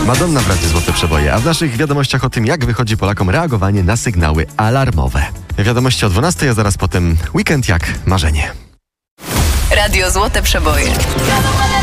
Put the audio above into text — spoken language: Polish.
Madonna w Radiu Złote Przeboje, a w naszych wiadomościach o tym, jak wychodzi Polakom reagowanie na sygnały alarmowe. Wiadomości o 12, a zaraz potem weekend jak marzenie. Radio Złote Przeboje.